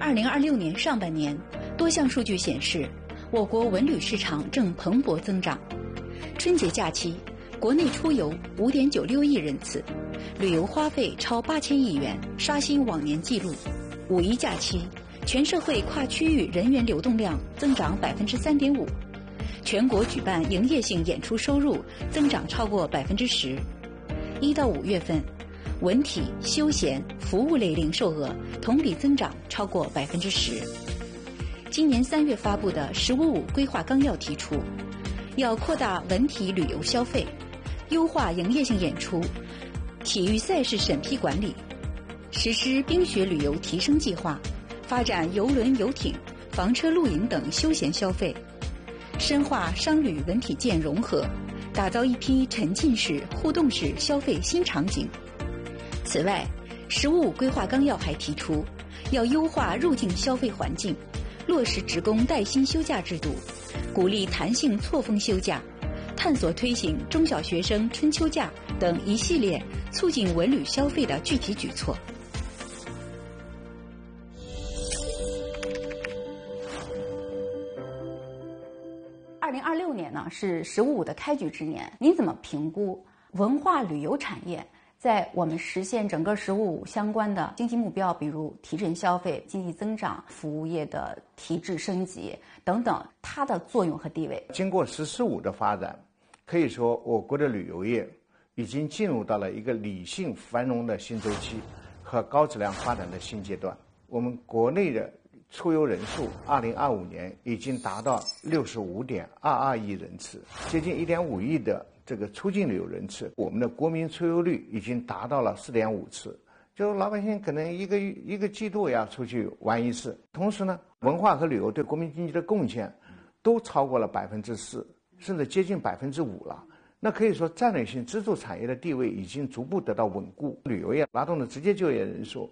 2026年上半年，多项数据显示，我国文旅市场正蓬勃增长。春节假期，国内出游5.96亿人次，旅游花费超8000亿元，刷新往年纪录。五一假期，全社会跨区域人员流动量增长3.5%，全国举办营业性演出收入增长超过10%。1到5月份，文体、休闲、服务类零售额同比增长超过10%。今年3月发布的“十五五”规划纲要提出，要扩大文体旅游消费，优化营业性演出、体育赛事审批管理，实施冰雪旅游提升计划，发展邮轮、游艇、房车、露营等休闲消费，深化商旅文体健融合，打造一批沉浸式、互动式消费新场景。此外，“十五五”规划纲要还提出，要优化入境消费环境，落实职工带薪休假制度，鼓励弹性错峰休假，探索推行中小学生春秋假等一系列促进文旅消费的具体举措。2026年呢是“十五五”的开局之年，您怎么评估文化旅游产业在我们实现整个“十五五”相关的经济目标，比如提振消费、经济增长、服务业的提质升级等等，它的作用和地位？ 经过“十四五”的发展，可以说我国的旅游业已经进入到了一个理性繁荣的新周期和高质量发展的新阶段。我们国内的出游人数2025年已经达到65.22亿人次，接近1.5亿的这个出境旅游人次，我们的国民出游率已经达到了4.5次，就是老百姓可能一个季度要出去玩一次。同时呢，文化和旅游对国民经济的贡献都超过了4%，甚至接近5%了。那可以说，战略性支柱产业的地位已经逐步得到稳固。旅游业拉动的直接就业人数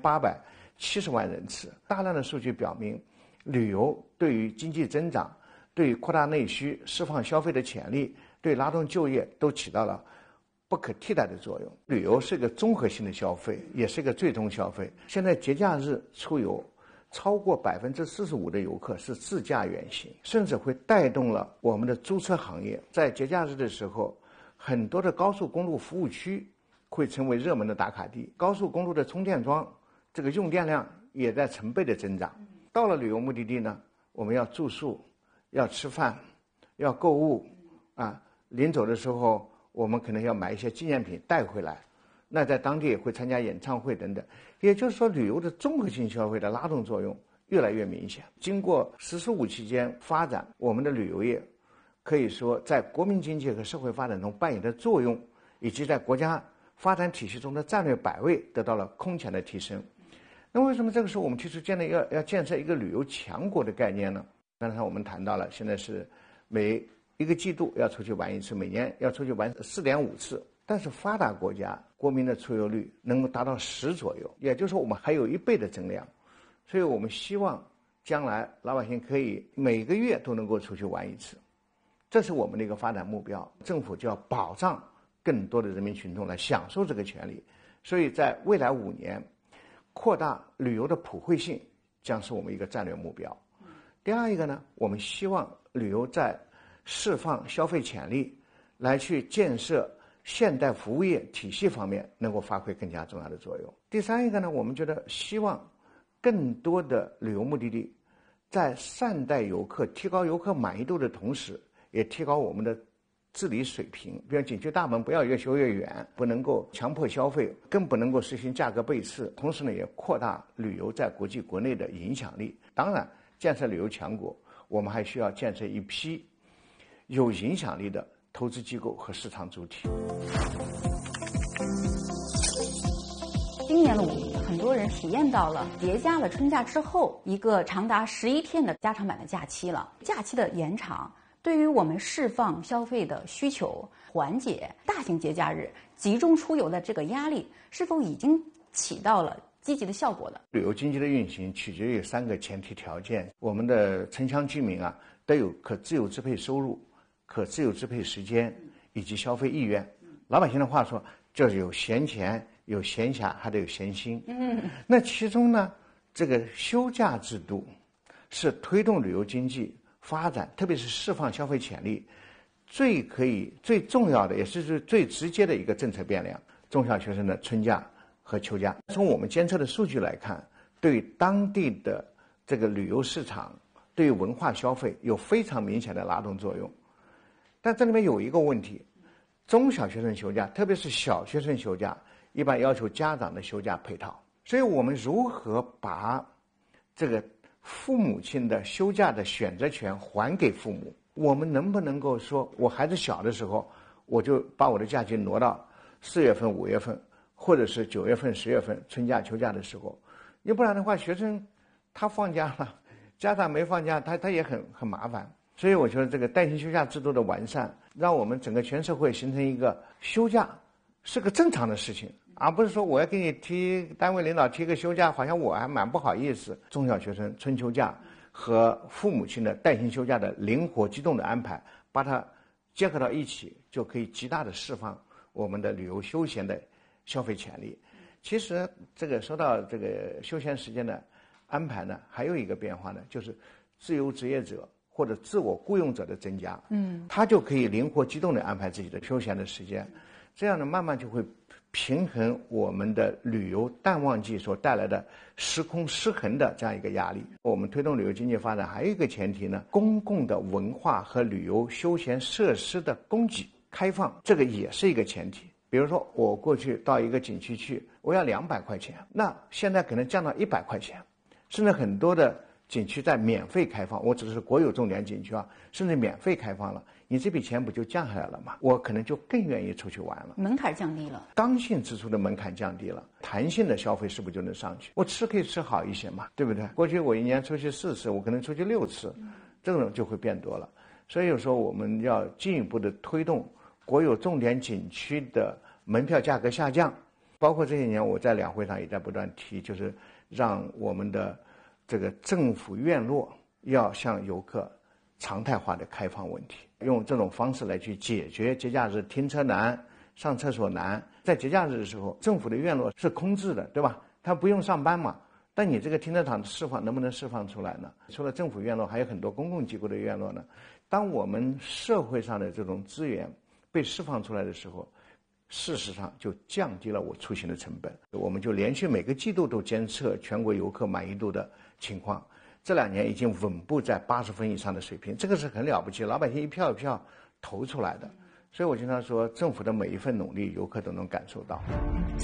2870万人次。大量的数据表明，旅游对于经济增长、对于扩大内需、释放消费的潜力、对拉动就业都起到了不可替代的作用。旅游是一个综合性的消费，也是一个最终消费。现在节假日出游，超过45%的游客是自驾远行，甚至会带动了我们的租车行业。在节假日的时候，很多的高速公路服务区会成为热门的打卡地，高速公路的充电桩这个用电量也在成倍的增长。到了旅游目的地呢，我们要住宿，要吃饭，要购物啊，临走的时候我们可能要买一些纪念品带回来，那在当地也会参加演唱会等等。也就是说，旅游的综合性消费的拉动作用越来越明显。经过“十四五”期间发展，我们的旅游业可以说在国民经济和社会发展中扮演的作用，以及在国家发展体系中的战略摆位得到了空前的提升。那为什么这个时候我们提出要建设一个旅游强国的概念呢？刚才我们谈到了，现在是每一个季度要出去玩一次，每年要出去玩4.5次。但是发达国家国民的出游率能够达到10左右，也就是说我们还有1倍的增量。所以我们希望将来老百姓可以每个月都能够出去玩一次，这是我们的一个发展目标。政府就要保障更多的人民群众来享受这个权利。所以在未来5年，扩大旅游的普惠性将是我们一个战略目标。第二一个呢，我们希望旅游在释放消费潜力，来去建设现代服务业体系方面能够发挥更加重要的作用。第三一个呢，我们觉得希望更多的旅游目的地在善待游客、提高游客满意度的同时，也提高我们的治理水平。比如景区大门不要越修越远，不能够强迫消费，更不能够实行价格背刺。同时呢，也扩大旅游在国际国内的影响力。当然，建设旅游强国，我们还需要建设一批有影响力的投资机构和市场主体。 今年的5一，很多人体验到了叠加了春假之后一个长达11天的加长版的假期了。假期的延长对于我们释放消费的需求、缓解大型节假日集中出游的这个压力，是否已经起到了积极的效果了？ 旅游经济的运行取决于3个前提条件：我们的城乡居民啊，都有可自由支配收入、可自由支配时间以及消费意愿。老百姓的话说，就是有闲钱、有闲暇，还得有闲心。那其中呢， 这个休假制度是推动旅游经济发展，特别是释放消费潜力最重要的，也是最直接的一个政策变量。中小学生的春假和秋假，从我们监测的数据来看，对当地的这个旅游市场，对于文化消费有非常明显的拉动作用。但这里面有一个问题，中小学生休假，特别是小学生休假，一般要求家长的休假配套。所以我们如何把这个父母亲的休假的选择权还给父母？我们能不能够说，我孩子小的时候，我就把我的假期挪到4月份、5月份，或者是9月份、10月份，春假、秋假的时候？要不然的话，学生他放假了，家长没放假，他也很麻烦。所以我觉得这个带薪休假制度的完善，让我们整个全社会形成一个休假是个正常的事情，而不是说我要给你单位领导提个休假，好像我还蛮不好意思。中小学生春秋假和父母亲的带薪休假的灵活机动的安排，把它结合到一起，就可以极大的释放我们的旅游休闲的消费潜力。其实这个说到这个休闲时间的安排呢，还有一个变化呢，就是自由职业者或者自我雇佣者的增加，他就可以灵活机动地安排自己的休闲的时间，这样呢，慢慢就会平衡我们的旅游淡旺季所带来的时空失衡的这样一个压力。我们推动旅游经济发展还有一个前提呢，公共的文化和旅游休闲设施的供给开放，这个也是一个前提。比如说我过去到一个景区去，我要200块钱，那现在可能降到100块钱，甚至很多的景区在免费开放，我指的是国有重点景区啊，甚至免费开放了，你这笔钱不就降下来了吗？我可能就更愿意出去玩了， 门槛降低了， 刚性支出的门槛降低了，弹性的消费是不是就能上去？我吃可以吃好一些嘛，对不对？过去我一年出去4次，我可能出去6次，这种就会变多了。所以有时候我们要进一步的推动国有重点景区的门票价格下降，包括这些年我在两会上也在不断提，就是让我们的这个政府院落要向游客常态化的开放问题，用这种方式来去解决节假日停车难、上厕所难。在节假日的时候，政府的院落是空置的，对吧？他不用上班嘛，但你这个停车场释放能不能释放出来呢？除了政府院落，还有很多公共机构的院落呢。当我们社会上的这种资源被释放出来的时候，事实上就降低了我出行的成本。我们就连续每个季度都监测全国游客满意度的情况，这2年已经稳步在80分以上的水平，这个是很了不起，老百姓一票一票投出来的。所以我经常说，政府的每一份努力，游客都能感受到。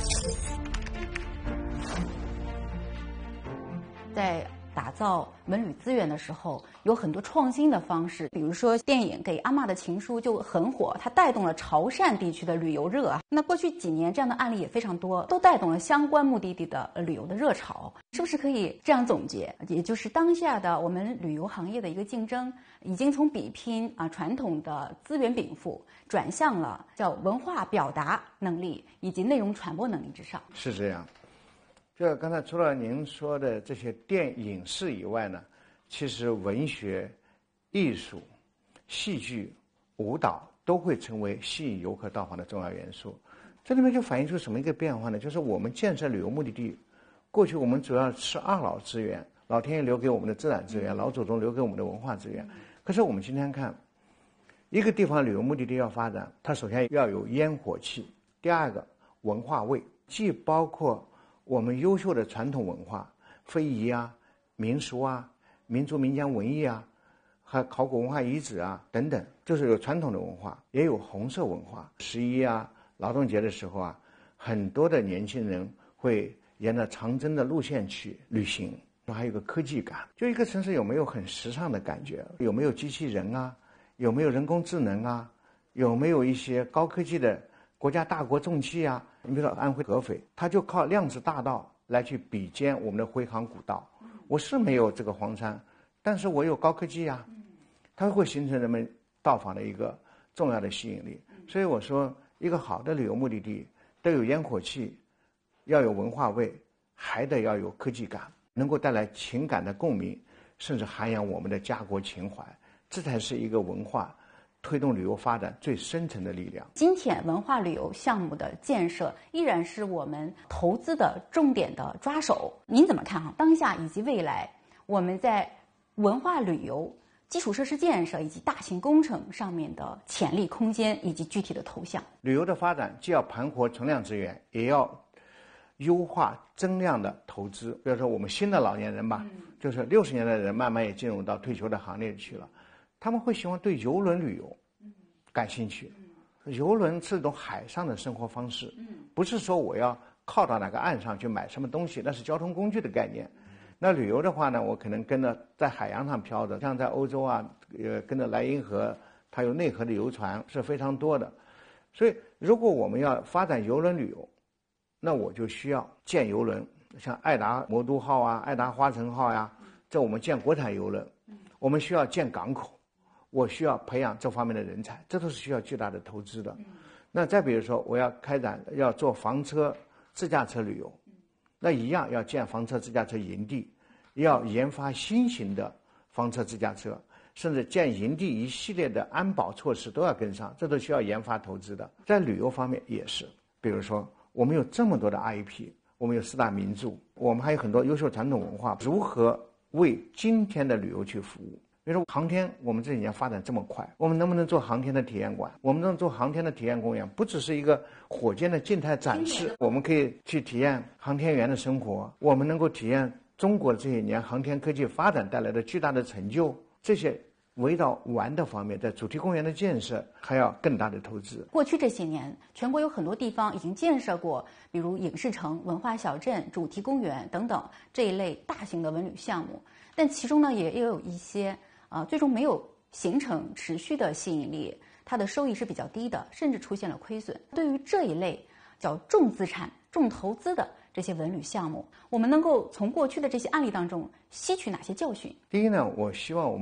在打造文旅资源的时候，有很多创新的方式，比如说电影《给阿嬷的情书》就很火，它带动了潮汕地区的旅游热啊。那过去几年这样的案例也非常多，都带动了相关目的地的旅游的热潮。是不是可以这样总结？也就是当下的我们旅游行业的一个竞争，已经从比拼传统的资源禀赋，转向了叫文化表达能力以及内容传播能力之上。 是这样。就刚才除了您说的这些电影视以外呢，其实文学、艺术、戏剧、舞蹈都会成为吸引游客到访的重要元素。这里面就反映出什么一个变化呢？就是我们建设旅游目的地，过去我们主要吃2老资源，老天爷留给我们的自然资源，老祖宗留给我们的文化资源。可是我们今天看，一个地方旅游目的地要发展，它首先要有烟火气，第二个文化味，既包括我们优秀的传统文化、非遗啊、民俗啊、民族民间文艺啊，还考古文化遗址啊等等，就是有传统的文化，也有红色文化。11啊、劳动节的时候啊，很多的年轻人会沿着长征的路线去旅行。还有个科技感，就一个城市有没有很时尚的感觉，有没有机器人啊，有没有人工智能啊，有没有一些高科技的国家大国重器啊。你比如说安徽合肥，它就靠量子大道来去比肩我们的徽杭古道。我是没有这个黄山，但是我有高科技啊，它会形成人们到访的一个重要的吸引力。所以我说，一个好的旅游目的地都有烟火气，要有文化味，还得要有科技感，能够带来情感的共鸣，甚至涵养我们的家国情怀，这才是一个文化推动旅游发展最深层的力量。 今天文化旅游项目的建设依然是我们投资的重点的抓手。您怎么看当下以及未来我们在文化旅游、基础设施建设以及大型工程上面的潜力空间以及具体的投向？ 旅游的发展既要盘活存量资源，也要优化增量的投资。比如说我们新的老年人吧，就是60年代的人慢慢也进入到退休的行列去了，他们会喜欢对邮轮旅游感兴趣。邮轮是一种海上的生活方式，不是说我要靠到哪个岸上去买什么东西，那是交通工具的概念。那旅游的话呢，我可能跟着在海洋上漂的，像在欧洲啊，跟着莱茵河，它有内河的游船是非常多的。所以如果我们要发展邮轮旅游，那我就需要建邮轮，像爱达魔都号啊、爱达花城号呀，这我们建国产邮轮。我们需要建港口，我需要培养这方面的人才，这都是需要巨大的投资的。那再比如说，我要要做房车、自驾车旅游，那一样要建房车、自驾车营地，要研发新型的房车、自驾车，甚至建营地一系列的安保措施都要跟上，这都需要研发投资的。在旅游方面也是，比如说我们有这么多的 IP， 我们有4大名著，我们还有很多优秀传统文化，如何为今天的旅游去服务？比如说航天，我们这几年发展这么快，我们能不能做航天的体验馆？我们能做航天的体验公园，不只是一个火箭的静态展示，我们可以去体验航天员的生活，我们能够体验中国这些年航天科技发展带来的巨大的成就。这些围绕玩的方面，在主题公园的建设还要更大的投资。 过去这些年，全国有很多地方已经建设过，比如影视城、文化小镇、主题公园等等这一类大型的文旅项目，但其中呢，也有一些最终没有形成持续的吸引力，它的收益是比较低的，甚至出现了亏损。对于这一类叫重资产、重投资的这些文旅项目，我们能够从过去的这些案例当中吸取哪些教训？ 第一呢，我希望我们